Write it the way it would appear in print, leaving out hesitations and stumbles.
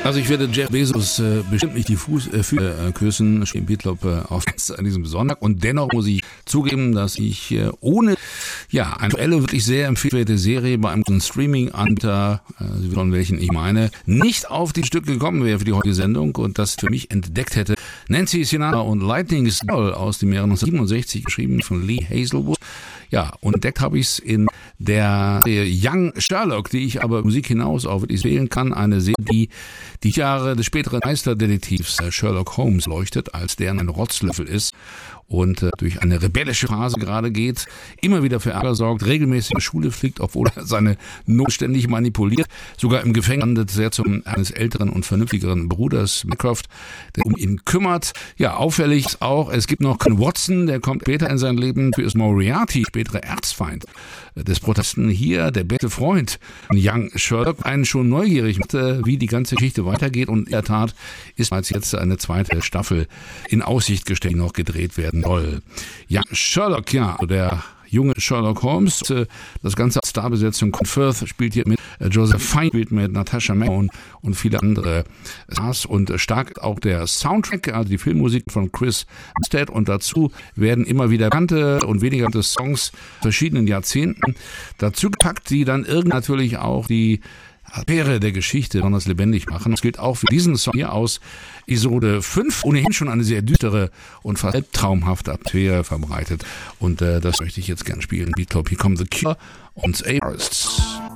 Also ich werde Jeff Bezos bestimmt nicht die Füße küssen, steht Beatlop auf an diesem Sonntag. Und dennoch muss ich zugeben, dass ich ohne eine aktuelle, wirklich sehr empfehlenswerte Serie bei einem Streaming-Anbieter, Sie wissen, welchen ich meine, nicht auf die Stück gekommen wäre für die heutige Sendung und das für mich entdeckt hätte. Nancy Sinatra und Lightning Storm aus dem Jahre 1967, geschrieben von Lee Hazelwood. Ja, und entdeckt habe ich es in der Young Sherlock, die ich aber Musik hinaus auch wirklich wählen kann. Eine Serie, die die Jahre des späteren Meisterdetektivs Sherlock Holmes leuchtet, als der ein Rotzlöffel ist und durch eine rebellische Phase gerade geht, immer wieder für Ärger sorgt, regelmäßig in die Schule fliegt, obwohl er seine Not ständig manipuliert, sogar im Gefängnis landet, sehr zum eines älteren und vernünftigeren Bruders Mycroft, der um ihn kümmert. Ja, auffällig ist auch, es gibt noch Ken Watson, der kommt später in sein Leben, für ist Moriarty, spätere Erzfeind des Protagonisten hier, der beste Freund Young Sherlock, einen schon neugierig macht, wie die ganze Geschichte weitergeht, und in der Tat ist als jetzt eine zweite Staffel in Aussicht gestellt, die noch gedreht werden soll. Ja, Sherlock, der junge Sherlock Holmes, das Ganze als Starbesetzung. Colin Firth spielt hier mit, Joseph Fiennes spielt mit, Natasha Mason und viele andere Stars, und stark auch der Soundtrack, also die Filmmusik von Chris Stead, und dazu werden immer wieder bekannte und weniger bekannte Songs verschiedenen Jahrzehnten dazu gepackt, die dann natürlich auch die Atmosphäre der Geschichte besonders lebendig machen. Das gilt auch für diesen Song hier aus Episode 5, ohnehin schon eine sehr düstere und fast albtraumhafte Atmosphäre verbreitet. Und das möchte ich jetzt gern spielen. Beatlop, Here Come the Cure und A-Artists.